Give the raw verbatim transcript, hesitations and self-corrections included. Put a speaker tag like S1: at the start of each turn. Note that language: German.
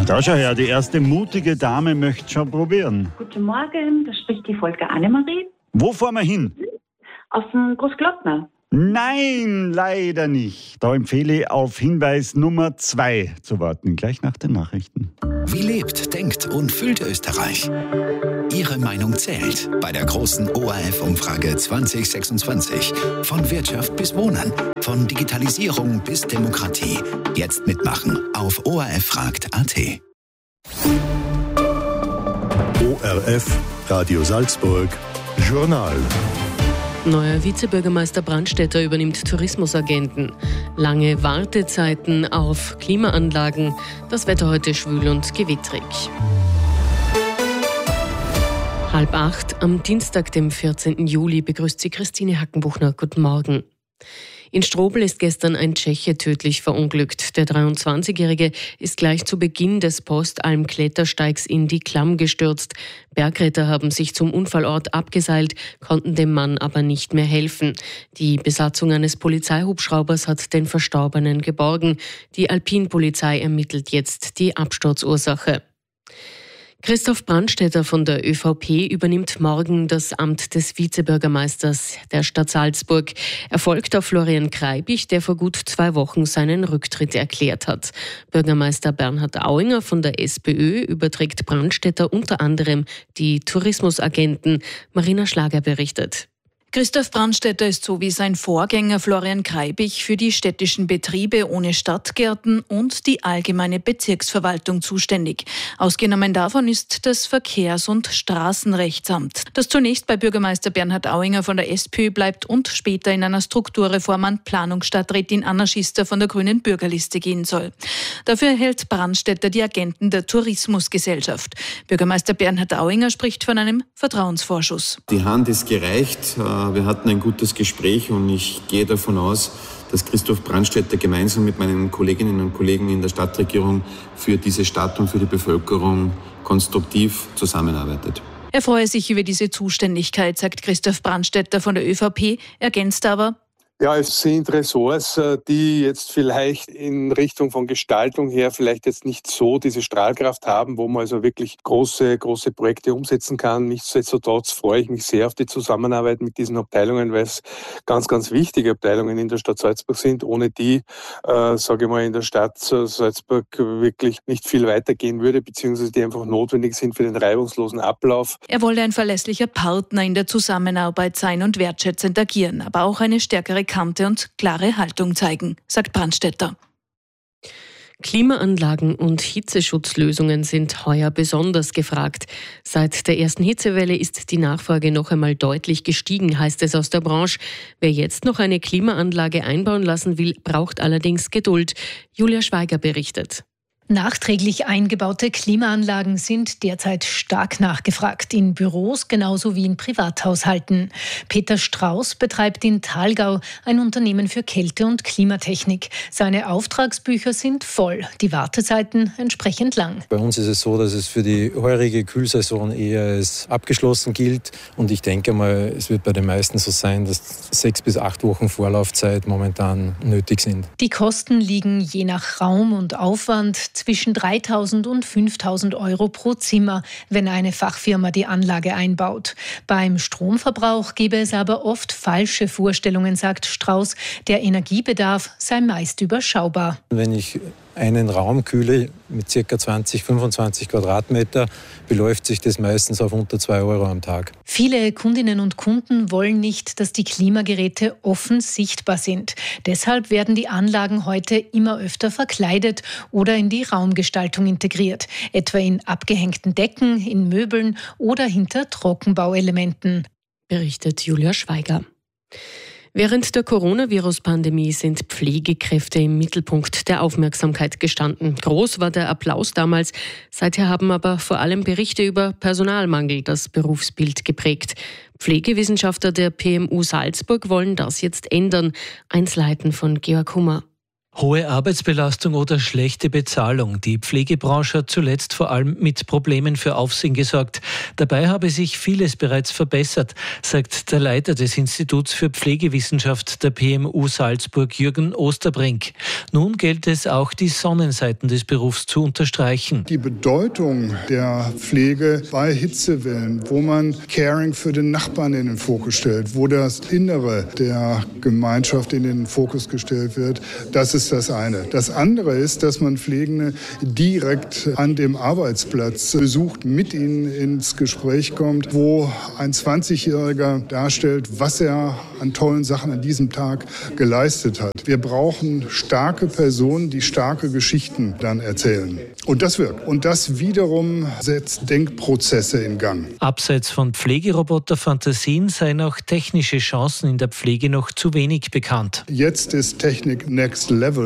S1: Da schau her, die erste mutige Dame möchte schon probieren.
S2: Guten Morgen, da spricht die Volker Annemarie.
S1: Wo fahren wir hin?
S2: Aus dem Großglockner.
S1: Nein, leider nicht. Da empfehle ich auf Hinweis Nummer zwei zu warten, gleich nach den Nachrichten.
S3: Wie lebt, denkt und fühlt Österreich? Ihre Meinung zählt bei der großen O R F-Umfrage zwanzig sechsundzwanzig. Von Wirtschaft bis Wohnen, von Digitalisierung bis Demokratie. Jetzt mitmachen auf O R F fragt punkt a t.
S4: O R F, Radio Salzburg, Journal.
S5: Neuer Vizebürgermeister Brandstätter übernimmt Tourismusagenten. Lange Wartezeiten auf Klimaanlagen. Das Wetter heute schwül und gewittrig. Halb acht am Dienstag, dem vierzehnten Juli, begrüßt Sie Christine Hackenbuchner. Guten Morgen. In Strobl ist gestern ein Tscheche tödlich verunglückt. Der dreiundzwanzigjährige ist gleich zu Beginn des Postalm-Klettersteigs in die Klamm gestürzt. Bergretter haben sich zum Unfallort abgeseilt, konnten dem Mann aber nicht mehr helfen. Die Besatzung eines Polizeihubschraubers hat den Verstorbenen geborgen. Die Alpinpolizei ermittelt jetzt die Absturzursache. Christoph Brandstätter von der ÖVP übernimmt morgen das Amt des Vizebürgermeisters der Stadt Salzburg. Er folgt auf Florian Kreibich, der vor gut zwei Wochen seinen Rücktritt erklärt hat. Bürgermeister Bernhard Auinger von der SPÖ überträgt Brandstätter unter anderem die Tourismusagenten. Marina Schlager berichtet.
S6: Christoph Brandstätter ist so wie sein Vorgänger Florian Kreibich für die städtischen Betriebe ohne Stadtgärten und die allgemeine Bezirksverwaltung zuständig. Ausgenommen davon ist das Verkehrs- und Straßenrechtsamt, das zunächst bei Bürgermeister Bernhard Auinger von der SPÖ bleibt und später in einer Strukturreform an Planungsstadträtin Anna Schister von der Grünen Bürgerliste gehen soll. Dafür erhält Brandstätter die Agenten der Tourismusgesellschaft. Bürgermeister Bernhard Auinger spricht von einem Vertrauensvorschuss.
S7: Die Hand ist gereicht. Wir hatten ein gutes Gespräch und ich gehe davon aus, dass Christoph Brandstätter gemeinsam mit meinen Kolleginnen und Kollegen in der Stadtregierung für diese Stadt und für die Bevölkerung konstruktiv zusammenarbeitet.
S6: Er freue sich über diese Zuständigkeit, sagt Christoph Brandstätter von der ÖVP, ergänzt aber:
S8: Ja, es sind Ressorts, die jetzt vielleicht in Richtung von Gestaltung her vielleicht jetzt nicht so diese Strahlkraft haben, wo man also wirklich große, große Projekte umsetzen kann. Nichtsdestotrotz freue ich mich sehr auf die Zusammenarbeit mit diesen Abteilungen, weil es ganz, ganz wichtige Abteilungen in der Stadt Salzburg sind, ohne die, äh, sage ich mal, in der Stadt Salzburg wirklich nicht viel weitergehen würde, beziehungsweise die einfach notwendig sind für den reibungslosen Ablauf.
S6: Er wolle ein verlässlicher Partner in der Zusammenarbeit sein und wertschätzend agieren, aber auch eine stärkere Kante und klare Haltung zeigen, sagt Brandstätter.
S5: Klimaanlagen und Hitzeschutzlösungen sind heuer besonders gefragt. Seit der ersten Hitzewelle ist die Nachfrage noch einmal deutlich gestiegen, heißt es aus der Branche. Wer jetzt noch eine Klimaanlage einbauen lassen will, braucht allerdings Geduld. Julia Schweiger berichtet.
S9: Nachträglich eingebaute Klimaanlagen sind derzeit stark nachgefragt, in Büros genauso wie in Privathaushalten. Peter Strauß betreibt in Thalgau ein Unternehmen für Kälte- und Klimatechnik. Seine Auftragsbücher sind voll, die Wartezeiten entsprechend lang.
S10: Bei uns ist es so, dass es für die heurige Kühlsaison eher als abgeschlossen gilt. Und ich denke mal, es wird bei den meisten so sein, dass sechs bis acht Wochen Vorlaufzeit momentan nötig sind.
S9: Die Kosten liegen je nach Raum und Aufwand zwischen dreitausend und fünftausend Euro pro Zimmer, wenn eine Fachfirma die Anlage einbaut. Beim Stromverbrauch gebe es aber oft falsche Vorstellungen, sagt Strauß. Der Energiebedarf sei meist überschaubar.
S10: Wenn ich einen Raum kühle mit ca. zwanzig, fünfundzwanzig Quadratmeter, beläuft sich das meistens auf unter zwei Euro am Tag.
S9: Viele Kundinnen und Kunden wollen nicht, dass die Klimageräte offen sichtbar sind. Deshalb werden die Anlagen heute immer öfter verkleidet oder in die Raumgestaltung integriert, etwa in abgehängten Decken, in Möbeln oder hinter Trockenbauelementen,
S5: berichtet Julia Schweiger. Während der Coronavirus-Pandemie sind Pflegekräfte im Mittelpunkt der Aufmerksamkeit gestanden. Groß war der Applaus damals. Seither haben aber vor allem Berichte über Personalmangel das Berufsbild geprägt. Pflegewissenschaftler der P M U Salzburg wollen das jetzt ändern. Einzelheiten von Georg Hummer.
S11: Hohe Arbeitsbelastung oder schlechte Bezahlung. Die Pflegebranche hat zuletzt vor allem mit Problemen für Aufsehen gesorgt. Dabei habe sich vieles bereits verbessert, sagt der Leiter des Instituts für Pflegewissenschaft der P M U Salzburg, Jürgen Osterbrink. Nun gilt es auch, die Sonnenseiten des Berufs zu unterstreichen.
S12: Die Bedeutung der Pflege bei Hitzewellen, wo man Caring für den Nachbarn in den Fokus stellt, wo das Innere der Gemeinschaft in den Fokus gestellt wird, das ist das eine. Das andere ist, dass man Pflegende direkt an dem Arbeitsplatz besucht, mit ihnen ins Gespräch kommt, wo ein zwanzigjähriger darstellt, was er an tollen Sachen an diesem Tag geleistet hat. Wir brauchen starke Personen, die starke Geschichten dann erzählen. Und das wirkt. Und das wiederum setzt Denkprozesse in Gang.
S11: Abseits von Pflegeroboter-Fantasien seien auch technische Chancen in der Pflege noch zu wenig bekannt.
S12: Jetzt ist Technik Next Level.